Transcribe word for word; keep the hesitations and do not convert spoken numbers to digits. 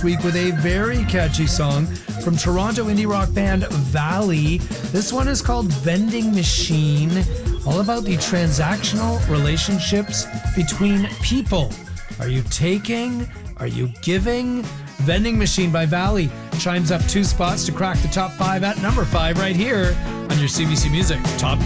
this week with a very catchy song from Toronto indie rock band Valley. This one is called Vending Machine, all about the transactional relationships between people. Are you taking? Are you giving? Vending Machine by Valley chimes up two spots to crack the top five at number five right here on your C B C Music Top